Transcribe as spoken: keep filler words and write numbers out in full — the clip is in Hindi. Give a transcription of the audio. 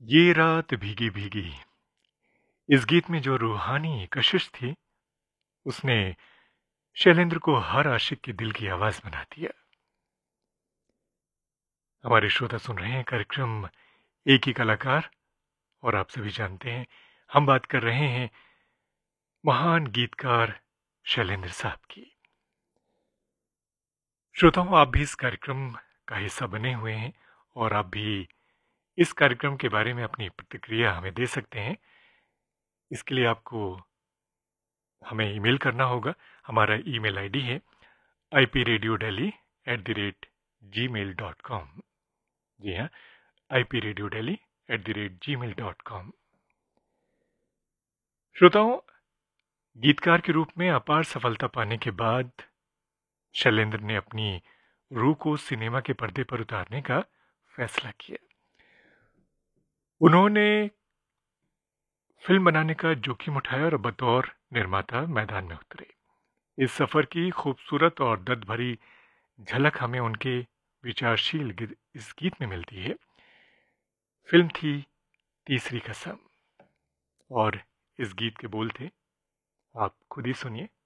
ये रात भीगी भीगी। इस गीत में जो रूहानी कशिश थी, उसने शैलेंद्र को हर आशिक के दिल की आवाज बना दिया। हमारे श्रोता सुन रहे हैं कार्यक्रम एक ही कलाकार, और आप सभी जानते हैं हम बात कर रहे हैं महान गीतकार शैलेंद्र साहब की। श्रोताओं, आप भी इस कार्यक्रम का हिस्सा बने हुए हैं और आप भी इस कार्यक्रम के बारे में अपनी प्रतिक्रिया हमें दे सकते हैं। इसके लिए आपको हमें ईमेल करना होगा। हमारा ईमेल आईडी है I P radio daily at the rate ji mail dot com. जी हाँ, I P radio daily at the rate ji mail dot com. श्रोताओं, गीतकार के रूप में अपार सफलता पाने के बाद शैलेंद्र ने अपनी रूह को सिनेमा के पर्दे पर उतारने का फैसला किया। उन्होंने फिल्म बनाने का जोखिम उठाया और बतौर निर्माता मैदान में उतरे। इस सफर की खूबसूरत और दर्द भरी झलक हमें उनके विचारशील गी- इस गीत में मिलती है। फिल्म थी तीसरी कसम, और इस गीत के बोल थे, आप खुद ही सुनिए।